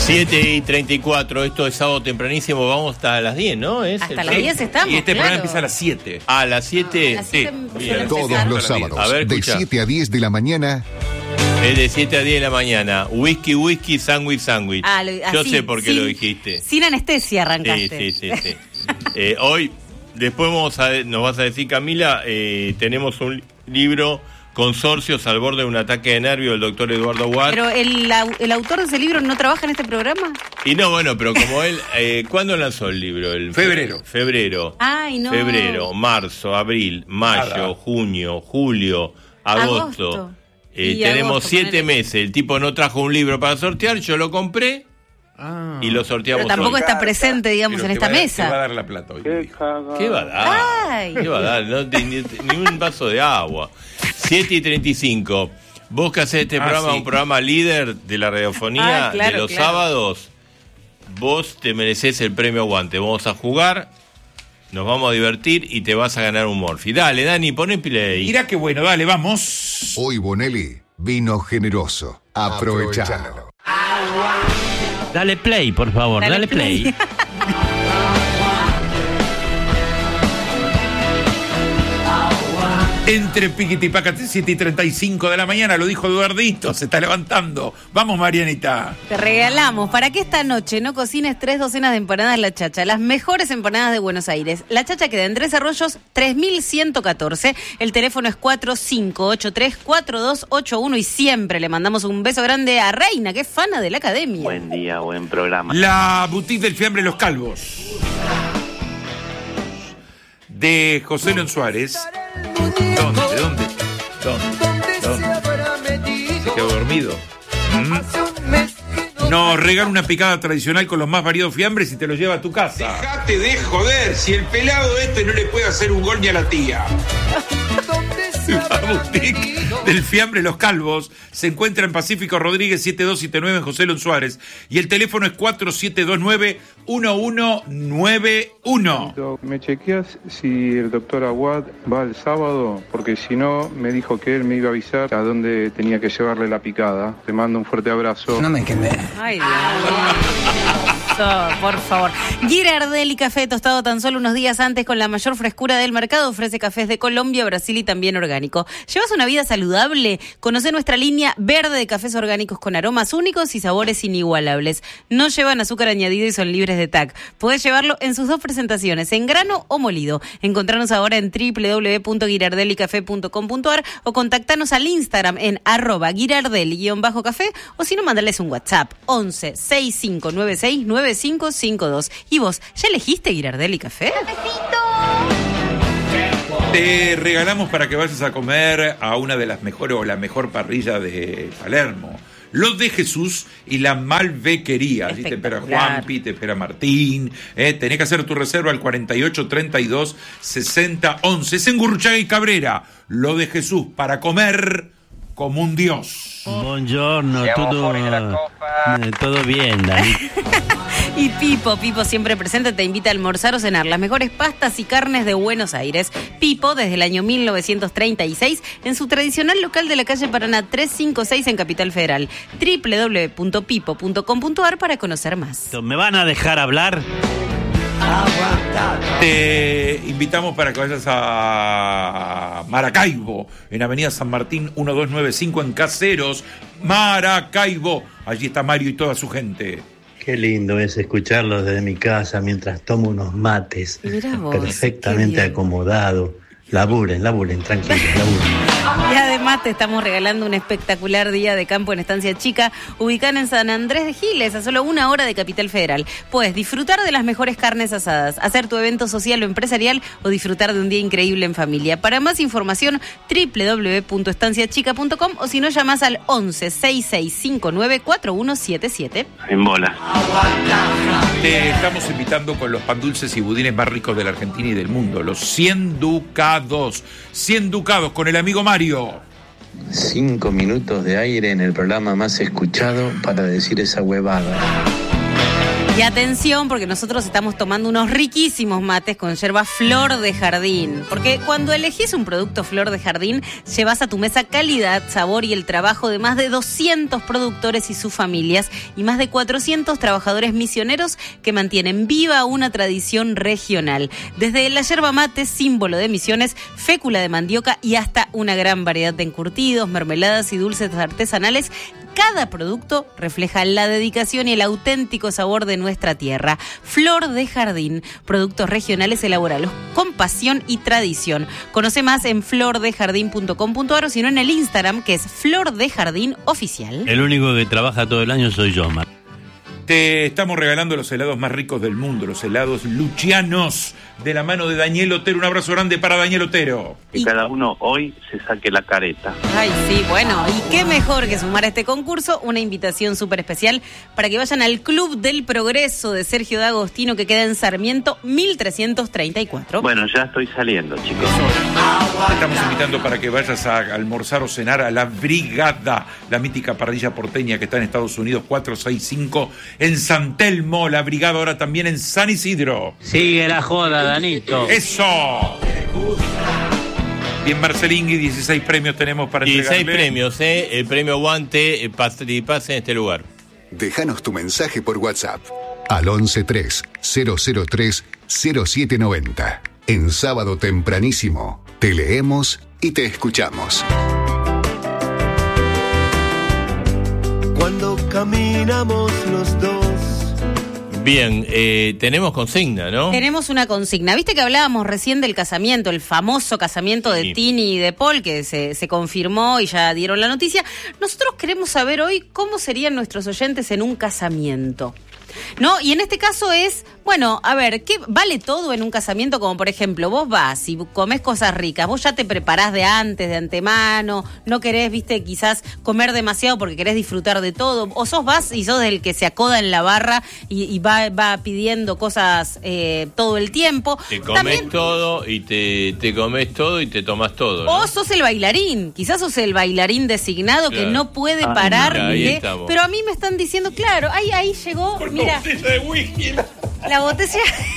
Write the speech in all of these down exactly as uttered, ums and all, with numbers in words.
siete y treinta y cuatro, esto es sábado tempranísimo, vamos hasta las diez, ¿no? ¿Es hasta las diez estamos, y este claro. programa empieza a las siete. Ah, a las siete. Ah, a las siete sí. suele Todos empezar. los sábados, A ver, de escucha. siete a diez de la mañana. Es de siete a diez de la mañana. Whisky, whisky, sándwich, sándwich. Ah, lo- Yo así, sé por qué sin- lo dijiste. Sin anestesia Sí, arrancaste. sí, sí, sí. Eh, hoy, después vamos a, nos vas a decir, Camila, eh, tenemos un libro, Consorcios al borde de un ataque de nervio, del doctor Eduardo Watt. Pero el, au- el autor de ese libro no trabaja en este programa. Y no, bueno, pero como él, eh, ¿cuándo lanzó el libro? El Febrero. Febrero. Ay, no. Febrero, marzo, abril, mayo, Nada. junio, julio, agosto. Agosto. Eh, Y tenemos agosto, siete ponele. meses. El tipo no trajo un libro para sortear, yo lo compré Ah. y lo sorteamos Pero tampoco hoy. está presente, digamos, Pero en te esta va a- Te mesa. va a dar la plata hoy. ¿Qué va a dar? Ay. ¿Qué va a dar? No, ni, ni- ni un vaso de agua. siete y treinta y cinco. Vos que hacés este Ah, programa, sí. un programa líder de la radiofonía Ah, claro, de los claro. sábados, vos te merecés el premio Aguante. Vamos a jugar, nos vamos a divertir y te vas a ganar un Morphy. Dale, Dani, poné play. Mirá qué bueno, dale, vamos. Hoy Bonelli vino generoso. Aprovechalo. Dale play, por favor, Dale dale, play. play. Entre Piquiti y Pácate, siete y treinta y cinco de la mañana, lo dijo Eduardito, se está levantando. Vamos, Marianita. Te regalamos para que esta noche no cocines tres docenas de empanadas La Chacha, las mejores empanadas de Buenos Aires. La Chacha queda en Tres Arroyos tres mil ciento catorce. El teléfono es cuatro cinco ocho tres cuatro dos ocho uno y siempre le mandamos un beso grande a Reina, que es fana de la academia. Buen día, buen programa. La boutique del fiambre Los Calvos. De José León Suárez. ¿Dónde? ¿De dónde? ¿Dónde? ¿Dónde? Se quedó dormido. ¿Mm? Nos regala una picada tradicional con los más variados fiambres y te lo lleva a tu casa. Dejate de joder, si el pelado este no le puede hacer un gol ni a la tía. La boutique del fiambre Los Calvos se encuentra en Pacífico Rodríguez siete dos siete nueve en José León Suárez y el teléfono es cuatro siete dos nueve uno uno nueve uno. ¿Me chequeas si el doctor Aguad va el sábado? Porque si no, me dijo que él me iba a avisar a dónde tenía que llevarle la picada. Te mando un fuerte abrazo. Ay, Dios mío. Eso, por favor. Girardelli Café, tostado tan solo unos días antes con la mayor frescura del mercado, ofrece cafés de Colombia, Brasil y también orgánico. ¿Llevas una vida saludable? Conoce nuestra línea verde de cafés orgánicos con aromas únicos y sabores inigualables. No llevan azúcar añadido y son libres de T A C. Podés llevarlo en sus dos presentaciones, en grano o molido. Encontranos ahora en doble u doble u doble u punto girardelli café punto com punto a r o contactanos al Instagram en arroba girardelli-café o si no, mandales un WhatsApp once sesenta y cinco noventa y seis noventa y cinco cincuenta y dos. ¿Y vos, ya elegiste Girardelli Café? Te regalamos para que vayas a comer a una de las mejores o la mejor parrilla de Palermo. Los de Jesús y la Malvequería. Allí te espera Espectacular. Juanpi, te espera Martín. Eh, tenés que hacer tu reserva al cuarenta y ocho treinta y dos sesenta once. Es en Gurruchaga y Cabrera. Lo de Jesús para comer como un dios. Buongiorno, todo, eh, todo bien, Dani. Y Pipo, Pipo siempre presente, te invita a almorzar o cenar las mejores pastas y carnes de Buenos Aires. Pipo, desde el año mil novecientos treinta y seis, en su tradicional local de la calle Paraná trescientos cincuenta y seis en Capital Federal. doble u doble u doble u punto pipo punto com punto a r para conocer más. ¿Me van a dejar hablar? Te invitamos para que vayas a Maracaibo, en Avenida San Martín mil doscientos noventa y cinco en Caseros, Maracaibo. Allí está Mario y toda su gente. Qué lindo es escucharlos desde mi casa mientras tomo unos mates. Mirá vos, perfectamente qué bien. acomodado. Laburen, laburen, tranquilos, laburen. Y además te estamos regalando un espectacular día de campo en Estancia Chica, ubicada en San Andrés de Giles, a solo una hora de Capital Federal. Puedes disfrutar de las mejores carnes asadas, hacer tu evento social o empresarial o disfrutar de un día increíble en familia. Para más información, doble u doble u doble u punto estancia chica punto com o si no, llamás al once sesenta y seis cincuenta y nueve cuarenta y uno setenta y siete. En bola. Te estamos invitando con los pan dulces y budines más ricos de la Argentina y del mundo, los cien ducados. cien ducados con el amigo Mario. Cinco minutos de aire en el programa más escuchado para decir esa huevada. Y Y atención, porque nosotros estamos tomando unos riquísimos mates con yerba Flor de Jardín. Porque cuando elegís un producto Flor de Jardín, llevas a tu mesa calidad, sabor y el trabajo de más de doscientos productores y sus familias y más de cuatrocientos trabajadores misioneros que mantienen viva una tradición regional. Desde la yerba mate, símbolo de Misiones, fécula de mandioca y hasta una gran variedad de encurtidos, mermeladas y dulces artesanales, cada producto refleja la dedicación y el auténtico sabor de nuestra tierra. Flor de Jardín, productos regionales elaborados con pasión y tradición. Conoce más en flor de jardín punto com punto a r o sino en el Instagram, que es Flor de Jardín Oficial. El único que trabaja todo el año soy yo, Mar. Te estamos regalando los helados más ricos del mundo, los helados Lucianos, de la mano de Daniel Otero. Un abrazo grande para Daniel Otero. Que cada uno hoy se saque la careta. Ay, sí, bueno, y qué mejor que sumar a este concurso una invitación súper especial para que vayan al Club del Progreso de Sergio D'Agostino, que queda en Sarmiento mil trescientos treinta y cuatro. Bueno, ya estoy saliendo, chicos. Te estamos invitando para que vayas a almorzar o cenar a La Brigada, la mítica parrilla porteña que está en Estados Unidos, cuatro seis cinco en San Telmo. La Brigada ahora también en San Isidro. Sigue la joda, Danito. ¡Eso! Bien, Marcelingui, dieciséis premios tenemos para entregarle. dieciséis premios, ¿eh? El premio Aguante, eh, participas en este lugar. Déjanos tu mensaje por WhatsApp al once tres cero cero tres cero siete noventa. En Sábado Tempranísimo te leemos y te escuchamos. Cuando caminamos los dos. Bien, eh, tenemos consigna, ¿no? Tenemos una consigna. Viste que hablábamos recién del casamiento, el famoso casamiento de Sí. Tini y de Paul, que se, se confirmó y ya dieron la noticia. Nosotros queremos saber hoy cómo serían nuestros oyentes en un casamiento, ¿no? Y en este caso es, bueno, a ver, ¿qué vale todo en un casamiento? Como por ejemplo, vos vas y comés cosas ricas, vos ya te preparás de antes, de antemano, no querés, viste, quizás comer demasiado porque querés disfrutar de todo, o sos vas y sos del que se acoda en la barra y, y va, va pidiendo cosas eh, todo el tiempo. Te comes También, todo y te, te comes todo y te tomas todo, ¿no? o sos el bailarín, quizás sos el bailarín designado, Claro. que no puede Ah, parar mira, ahí de... estamos. Pero a mí me están diciendo, claro, ahí, ahí llegó, mira... Botella de whisky. La botella,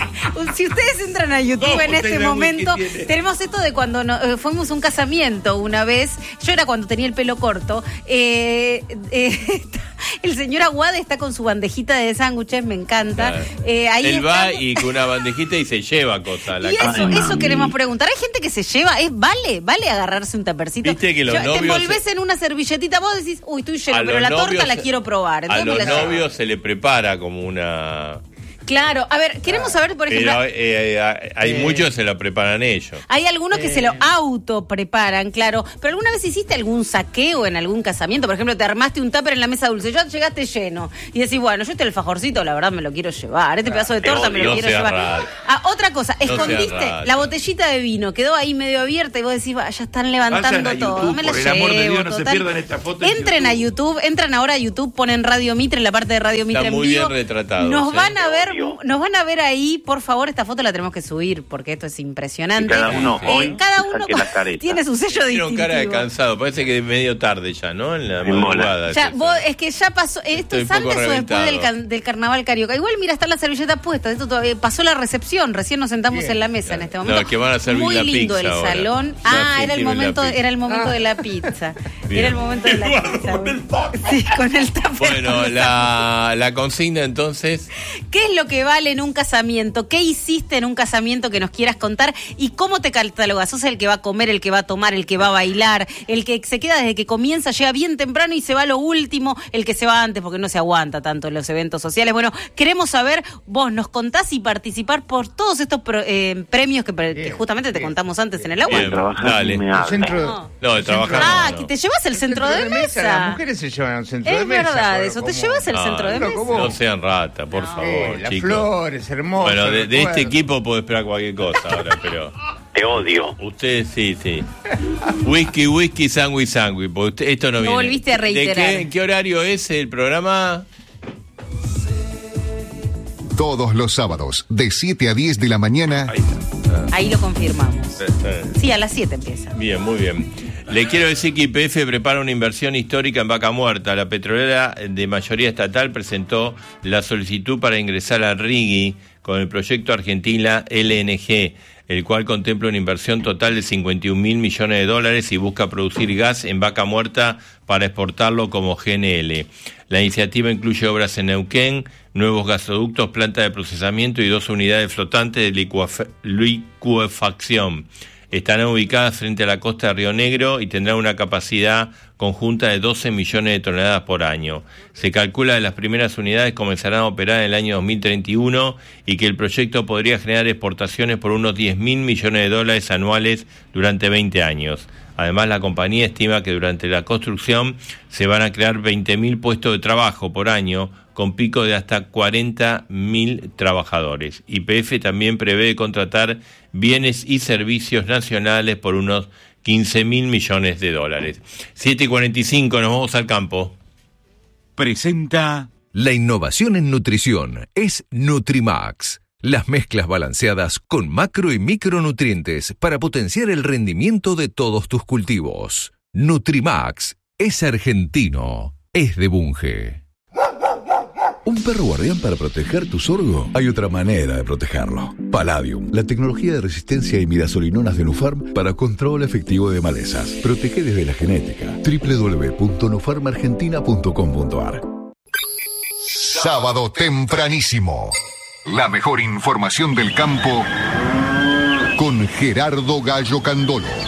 si ustedes entran a YouTube Dos en este botellas de momento, whisky tiene. tenemos esto de cuando no, eh, fuimos a un casamiento una vez, yo era cuando tenía el pelo corto, eh, eh, el señor Aguad está con su bandejita de sándwiches, me encanta. Claro. Eh, ahí Él va estamos. y con una bandejita y se lleva cosas a la Y casa. eso, eso queremos preguntar. Hay gente que se lleva, ¿es vale? ¿Vale agarrarse un tapercito? Viste que los Yo- novios Te envolvés en una servilletita, vos decís, uy, estoy lleno, A pero los la torta novios la se- quiero probar. A Entonces me los la llevo. novios se le prepara como una... Claro, a ver, queremos saber, por ejemplo... Pero eh, eh, hay Eh. muchos que se lo preparan ellos. Hay algunos que se lo auto preparan, claro. Pero ¿alguna vez hiciste algún saqueo en algún casamiento? Por ejemplo, te armaste un tupper en la mesa dulce, ya llegaste lleno. Y decís, bueno, yo este alfajorcito, la verdad, me lo quiero llevar. Este pedazo de te torta me lo odio. quiero No seas llevar. raro. Ah, otra cosa, No seas escondiste raro. la botellita de vino, quedó ahí medio abierta y vos decís, va, ya están levantando Vayan a todo. YouTube, Me la por el llevo, amor de Dios, no se total. pierdan esta foto en Entren a YouTube, entran ahora a YouTube, ponen Radio Mitre en la parte de Radio Mitre Están en muy vivo. bien retratados, Nos ¿eh? van a ver, Odio. nos van a ver ahí, por favor, esta foto la tenemos que subir porque esto es impresionante. Que cada uno Eh, hoy cada se uno saque la careta. tiene su sello Tiene distintivo. cara de cansado, parece que es medio tarde ya, ¿no? En la En bola. madrugada. Ya, es eso. vos, es que ya pasó, esto Estoy es un poco antes o después reventado. del, can- del carnaval carioca. Igual, mira, están las servilletas puestas, esto todavía pasó la recepción, recién nos sentamos en la mesa en este momento. No, que van a servir Muy la lindo pizza el ahora. salón. Ya, Ah, sí, era el sirven la momento, pizza. era el momento de la pizza. Bien. Era el momento de la pizza. Sí, con el tupper. Bueno, la, la consigna entonces... ¿Qué es lo que vale en un casamiento? ¿Qué hiciste en un casamiento que nos quieras contar? ¿Y cómo te catalogas? ¿Sos el que va a comer, el que va a tomar, el que va a bailar, el que se queda desde que comienza, llega bien temprano y se va a lo último, el que se va antes porque no se aguanta tanto en los eventos sociales? Bueno, queremos saber, vos nos contás y participar por todos estos pro- eh, premios que, pre- que justamente te contamos antes en el agua. Bien, Trabajar dale. y me El habla. centro, No. No, de trabajar Ah, no, que no. te llevas el centro de Las mesa. mujeres se llevan al centro de Es mesa. verdad pero eso, te como- llevas el No, centro de no, mesa. ¿cómo? No sean rata, por Eh, favor, las chicos. flores, hermosas. Bueno, de, de este recuerdos. equipo puedo esperar cualquier cosa ahora, pero... Te odio. Ustedes sí, sí. Whisky, whisky, sándwich, sándwich. Porque usted- esto no Lo viene. volviste a ¿De reiterar. qué, en qué horario es el programa? Todos los sábados, de siete a diez de la mañana, Ahí está. Ahí lo confirmamos. Eh, eh. Sí, a las siete empieza. Bien, muy bien. Le quiero decir que Y P F prepara una inversión histórica en Vaca Muerta. La petrolera de mayoría estatal presentó la solicitud para ingresar al R I G I con el proyecto Argentina L N G, el cual contempla una inversión total de cincuenta y un mil millones de dólares y busca producir gas en Vaca Muerta para exportarlo como G N L. La iniciativa incluye obras en Neuquén, nuevos gasoductos, planta de procesamiento y dos unidades flotantes de licuef- licuefacción. Estarán ubicadas frente a la costa de Río Negro y tendrán una capacidad conjunta de doce millones de toneladas por año. Se calcula que las primeras unidades comenzarán a operar en el año dos mil treinta y uno y que el proyecto podría generar exportaciones por unos diez mil millones de dólares anuales durante veinte años. Además, la compañía estima que durante la construcción se van a crear veinte mil puestos de trabajo por año, con pico de hasta cuarenta mil trabajadores. Y P F también prevé contratar bienes y servicios nacionales por unos quince mil millones de dólares. siete y cuarenta y cinco, nos vamos al campo. Presenta... La innovación en nutrición es Nutrimax. Las mezclas balanceadas con macro y micronutrientes para potenciar el rendimiento de todos tus cultivos. Nutrimax es argentino, es de Bunge. ¿Un perro guardián para proteger tu sorgo? Hay otra manera de protegerlo. Palladium, la tecnología de resistencia a imidazolinonas de Nufarm para control efectivo de malezas. Protege desde la genética. doble u doble u doble u punto nufarm argentina punto com punto a r. Sábado tempranísimo. La mejor información del campo con Gerardo Gallo Candolo.